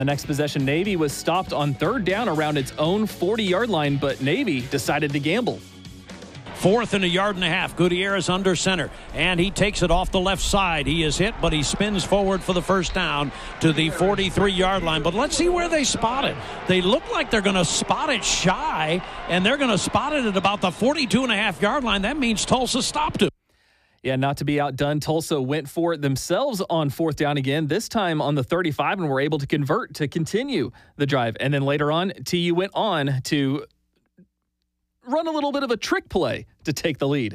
The next possession, Navy was stopped on third down around its own 40-yard line, but Navy decided to gamble. 4th and 1.5 yards. Gutierrez under center, and he takes it off the left side. He is hit, but he spins forward for the first down to the 43-yard line. But let's see where they spot it. They look like they're going to spot it shy, and they're going to spot it at about the 42.5-yard line. That means Tulsa stopped it. Yeah, not to be outdone, Tulsa went for it themselves on 4th down again, this time on the 35, and were able to convert to continue the drive. And then later on, TU went on to run a little bit of a trick play to take the lead.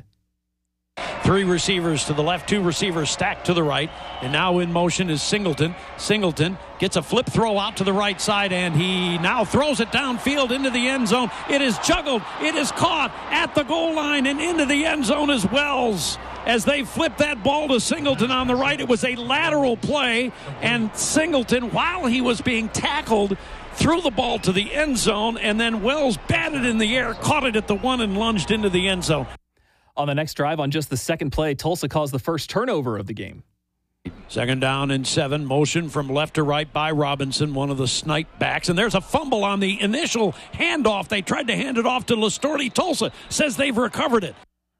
3 receivers to the left, 2 receivers stacked to the right, and now in motion is Singleton. Singleton gets a flip throw out to the right side, and he now throws it downfield into the end zone. It is juggled. It is caught at the goal line, and into the end zone is Wells. As they flip that ball to Singleton on the right, it was a lateral play, and Singleton, while he was being tackled, threw the ball to the end zone, and then Wells batted in the air, caught it at the 1, and lunged into the end zone. On the next drive, on just the second play, Tulsa caused the first turnover of the game. 2nd down and 7. Motion from left to right by Robinson, one of the snipe backs. And there's a fumble on the initial handoff. They tried to hand it off to Listorti. Tulsa says they've recovered it.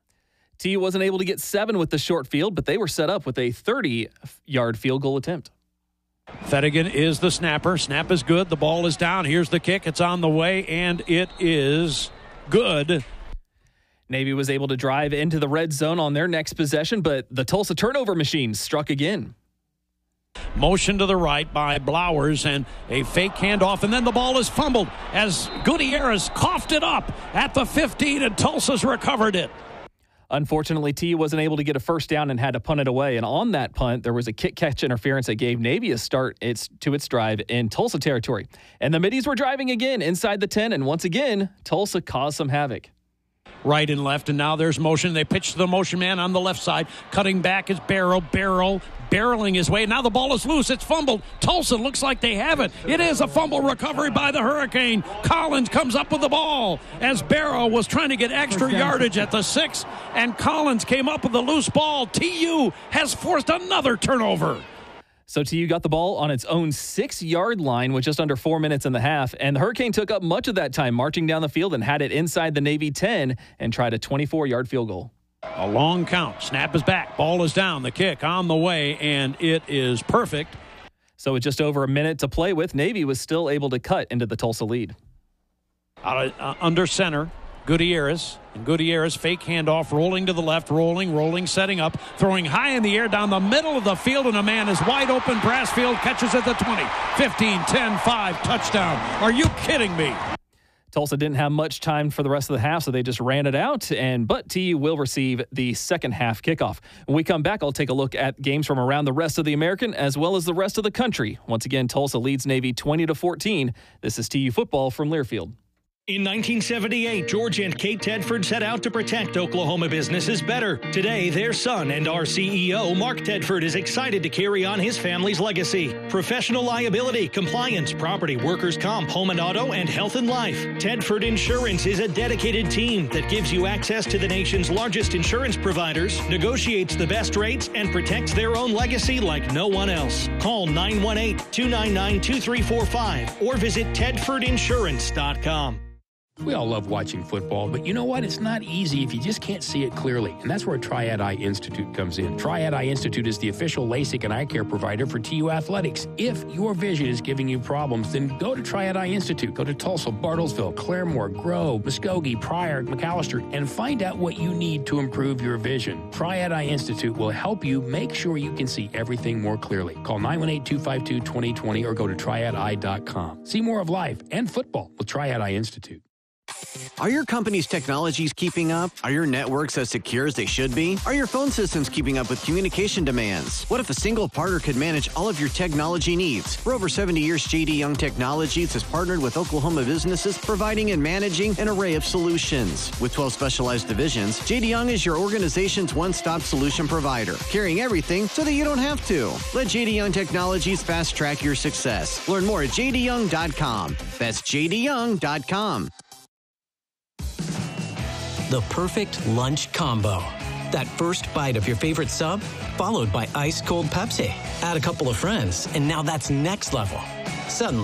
TU wasn't able to get 7 with the short field, but they were set up with a 30-yard field goal attempt. Fettigan is the snapper. Snap is good. The ball is down. Here's the kick. It's on the way, and it is good. Navy was able to drive into the red zone on their next possession, but the Tulsa turnover machine struck again. Motion to the right by Blowers, and a fake handoff, and then the ball is fumbled as Gutierrez coughed it up at the 15, and Tulsa's recovered it. Unfortunately, TU wasn't able to get a first down and had to punt it away. And on that punt, there was a kick-catch interference that gave Navy a start to its drive in Tulsa territory. And the Middies were driving again inside the 10, and once again, Tulsa caused some havoc. Right and left, and now there's motion. They pitch to the motion man on the left side. Cutting back is Barrow barreling his way. Now the ball is loose. It's fumbled. Tulsa looks like they have it. It is a fumble recovery by the Hurricane. Collins comes up with the ball as Barrow was trying to get extra yardage at the 6, and Collins came up with the loose ball. TU has forced another turnover. So TU got the ball on its own 6-yard line with just under 4 minutes in the half, and the Hurricane took up much of that time marching down the field and had it inside the Navy 10 and tried a 24-yard field goal. A long count. Snap is back. Ball is down. The kick on the way, and it is perfect. So with just over a minute to play with, Navy was still able to cut into the Tulsa lead. Under center, Gutierrez. And Gutierrez, fake handoff, rolling to the left, rolling, setting up, throwing high in the air down the middle of the field, and a man is wide open. Brassfield catches at the 20, 15, 10, 5, touchdown. Are you kidding me? Tulsa didn't have much time for the rest of the half, so they just ran it out, but TU will receive the second half kickoff. When we come back, I'll take a look at games from around the rest of the American as well as the rest of the country. Once again, Tulsa leads Navy 20-14. This is TU football from Learfield. In 1978, George and Kate Tedford set out to protect Oklahoma businesses better. Today, their son and our CEO, Mark Tedford, is excited to carry on his family's legacy. Professional liability, compliance, property, workers' comp, home and auto, and health and life. Tedford Insurance is a dedicated team that gives you access to the nation's largest insurance providers, negotiates the best rates, and protects their own legacy like no one else. Call 918-299-2345 or visit tedfordinsurance.com. We all love watching football, but you know what? It's not easy if you just can't see it clearly. And that's where Triad Eye Institute comes in. Triad Eye Institute is the official LASIK and eye care provider for TU Athletics. If your vision is giving you problems, then go to Triad Eye Institute. Go to Tulsa, Bartlesville, Claremore, Grove, Muskogee, Pryor, McAllister, and find out what you need to improve your vision. Triad Eye Institute will help you make sure you can see everything more clearly. Call 918-252-2020 or go to triadeye.com. See more of life and football with Triad Eye Institute. Are your company's technologies keeping up? Are your networks as secure as they should be? Are your phone systems keeping up with communication demands? What if a single partner could manage all of your technology needs? For over 70 years, J.D. Young Technologies has partnered with Oklahoma businesses, providing and managing an array of solutions. With 12 specialized divisions, J.D. Young is your organization's one-stop solution provider, carrying everything so that you don't have to. Let J.D. Young Technologies fast-track your success. Learn more at jdyoung.com. That's jdyoung.com. The perfect lunch combo. That first bite of your favorite sub, followed by ice-cold Pepsi. Add a couple of friends, and now that's next level. Suddenly,